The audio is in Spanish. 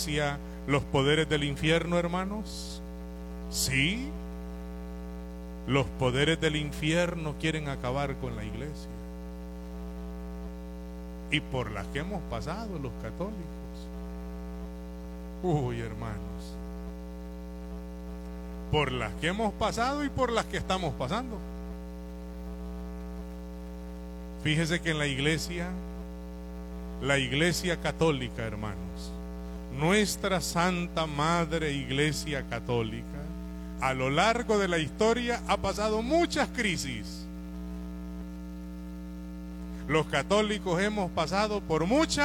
los poderes del infierno, hermanos? Sí. Los poderes del infierno quieren acabar con la iglesia. Y por las que hemos pasado los católicos. Uy, hermanos. Por las que hemos pasado y por las que estamos pasando. Fíjese que en la iglesia católica, hermanos, nuestra Santa Madre Iglesia Católica, a lo largo de la historia ha pasado muchas crisis. Los católicos hemos pasado por muchas